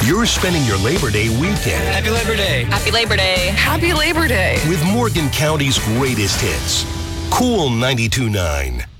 You're spending your Labor Day weekend Happy Labor Day. Happy Labor Day. Happy Labor Day. with Morgan County's greatest hits. Cool 92.9.